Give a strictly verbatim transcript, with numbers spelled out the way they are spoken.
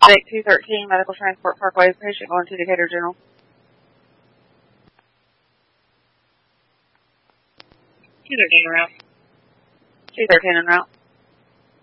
Medic two thirteen, Medical Transport Parkway, patient going to Decatur General. two thirteen en route. two thirteen en route.